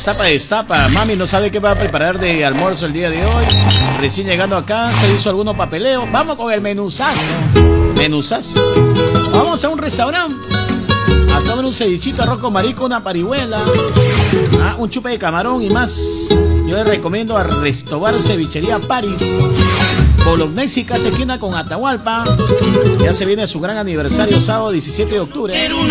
Destapa, destapa. Mami no sabe qué va a preparar de almuerzo el día de hoy. Recién llegando acá, se hizo algunos papeleos. Vamos con el menuzazo. Menuzazo. Vamos a un restaurante a comer un cevichito, arroz con marico, una parihuela, un chupe de camarón y más. Yo les recomiendo a Restobar Cevichería París, Bolognesi, casi esquina con Atahualpa. Ya se viene su gran aniversario, sábado 17 de octubre.